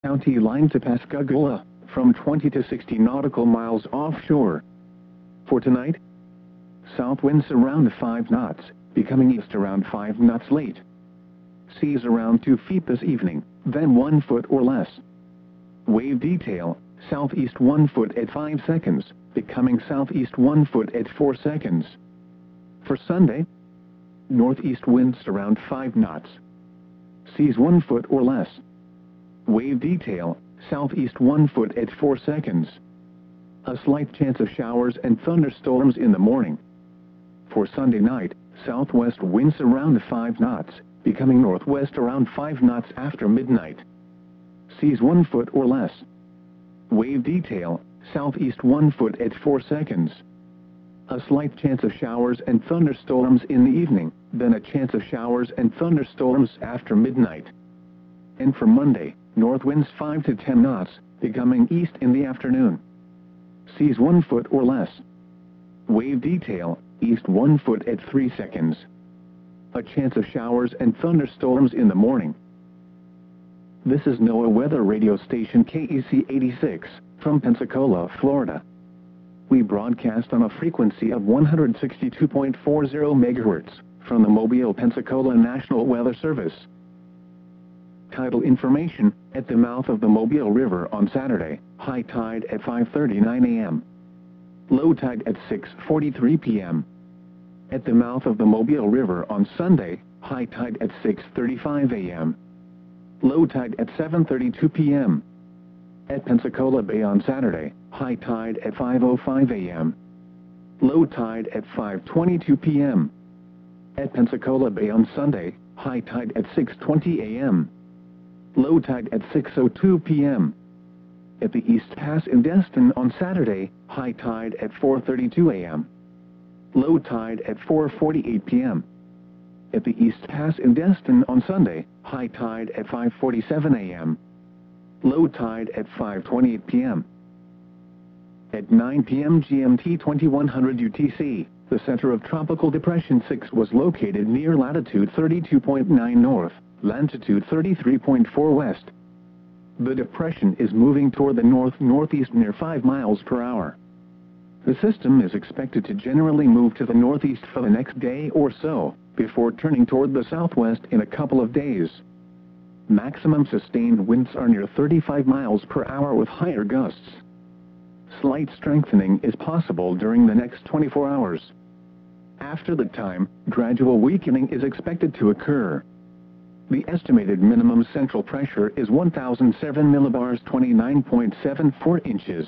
County line to Pascagoula, from 20 to 60 nautical miles offshore. For tonight, south winds around 5 knots, becoming east around 5 knots late. Seas around 2 feet this evening, then 1 foot or less. Wave detail, southeast 1 foot at 5 seconds, becoming southeast 1 foot at 4 seconds. For Sunday, northeast winds around 5 knots. Seas 1 foot or less. Wave detail, southeast 1 foot at 4 seconds. A slight chance of showers and thunderstorms in the morning. For Sunday night, southwest winds around 5 knots, becoming northwest around 5 knots after midnight. Seas 1 foot or less. Wave detail, southeast 1 foot at 4 seconds. A slight chance of showers and thunderstorms in the evening, then a chance of showers and thunderstorms after midnight. And for Monday, north winds 5 to 10 knots, becoming east in the afternoon. Seas 1 foot or less. Wave detail, east 1 foot at 3 seconds. A chance of showers and thunderstorms in the morning. This is NOAA weather radio station KEC 86, from Pensacola, Florida. We broadcast on a frequency of 162.40 MHz, from the Mobile, Pensacola National Weather Service. Tidal information, at the mouth of the Mobile River on Saturday, high tide at 5:39 a.m. Low tide at 6:43 p.m. At the mouth of the Mobile River on Sunday, high tide at 6:35 a.m. Low tide at 7:32 p.m. At Pensacola Bay on Saturday, high tide at 5:05 a.m. Low tide at 5:22 p.m. At Pensacola Bay on Sunday, high tide at 6:20 a.m. Low tide at 6:02 p.m. At the East Pass in Destin on Saturday, high tide at 4:32 a.m. Low tide at 4:48 p.m. At the East Pass in Destin on Sunday, high tide at 5:47 a.m. Low tide at 5:28 p.m. At 9 p.m. GMT 2100 UTC, the center of Tropical Depression 6 was located near latitude 32.9 north, latitude 33.4 west. The depression is moving toward the north-northeast near 5 miles per hour. The system is expected to generally move to the northeast for the next day or so, before turning toward the southwest in a couple of days. Maximum sustained winds are near 35 miles per hour with higher gusts. Slight strengthening is possible during the next 24 hours. After that time, gradual weakening is expected to occur. The estimated minimum central pressure is 1,007 millibars 29.74 inches.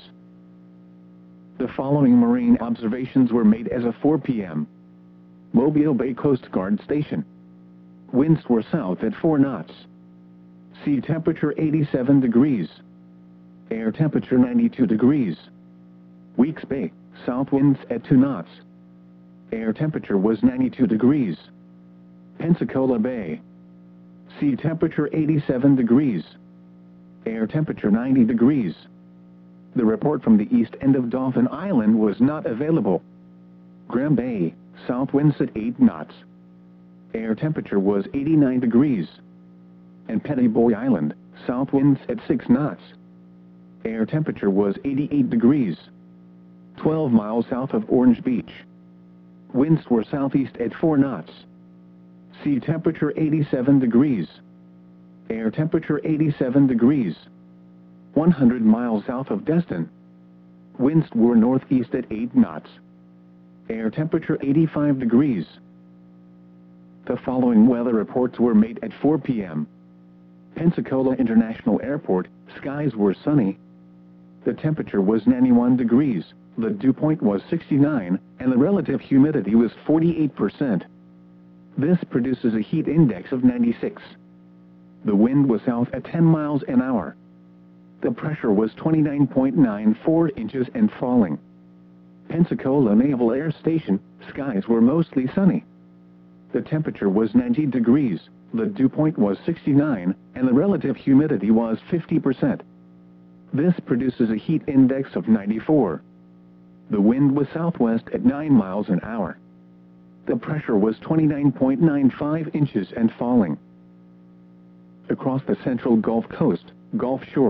The following marine observations were made as of 4 p.m. Mobile Bay Coast Guard Station. Winds were south at 4 knots. Sea temperature 87 degrees. Air temperature 92 degrees. Weeks Bay, south winds at 2 knots. Air temperature was 92 degrees. Pensacola Bay. Sea temperature 87 degrees. Air temperature 90 degrees. The report from the east end of Dauphin Island was not available. Graham Bay, south winds at 8 knots. Air temperature was 89 degrees. And Petty Boy Island, south winds at 6 knots. Air temperature was 88 degrees. 12 miles south of Orange Beach. Winds were southeast at 4 knots. Sea temperature 87 degrees. Air temperature 87 degrees. 100 miles south of Destin. Winds were northeast at 8 knots. Air temperature 85 degrees. The following weather reports were made at 4 p.m. Pensacola International Airport, skies were sunny. The temperature was 91 degrees, the dew point was 69, and the relative humidity was 48%. This produces a heat index of 96. The wind was south at 10 miles an hour. The pressure was 29.94 inches and falling. Pensacola Naval Air Station, skies were mostly sunny. The temperature was 90 degrees, the dew point was 69, and the relative humidity was 50%. This produces a heat index of 94. The wind was southwest at 9 miles an hour. The pressure was 29.95 inches and falling. Across the central Gulf Coast, Gulf Shore,